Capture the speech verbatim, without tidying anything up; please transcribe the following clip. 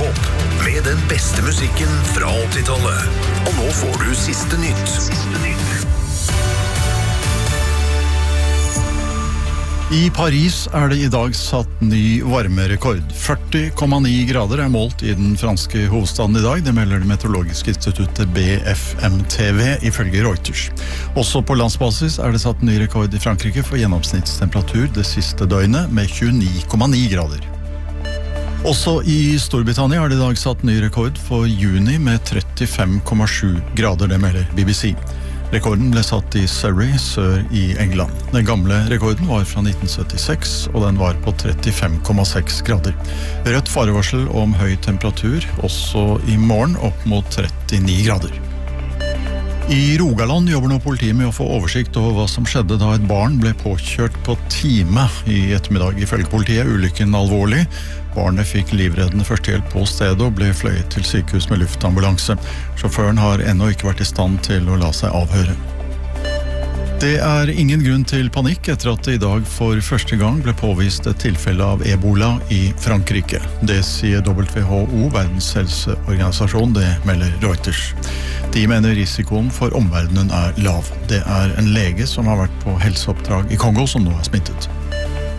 Pop, med den beste musikken fra åttitallet. Og nå får du siste nytt. Siste nytt. I Paris er det i dag satt ny varmerekord. førti komma ni grader er målt i den franske hovedstaden i dag. Det melder det meteorologiske instituttet B F M T V ifølge Reuters. Også på landsbasis er det satt ny rekord i Frankrike for gjennomsnittstemperatur det siste døgnet med tjueni komma ni grader. Også i Storbritannia har det i dag satt ny rekord for juni med trettifem komma sju grader, det melder B B C. Rekorden ble satt i Surrey, sør i England. Den gamle rekorden var fra nitten syttiseks, og den var på trettifem komma seks grader. Rødt farevarsel om høy temperatur, også i morgen opp mot trettini grader. I Rogaland jobber nå politiet med å få oversikt over hva som skjedde da et barn ble påkjørt på time i ettermiddag. Ifølge politiet er ulykken alvorlig. Barnet fikk livreddende førstehjelp på stedet og ble fløyet til sykehus med luftambulanse. Sjåføren har ennå ikke vært i stand til å la seg avhøre. Det er ingen grunn til panikk etter at det i dag for første gang ble påvist et tilfelle av Ebola i Frankrike. Det sier W H O, Verdens helseorganisasjon, det melder Reuters. De mener risikoen for omverdenen er lav. Det er en lege som har vært på helseoppdrag i Kongo som nå er smittet.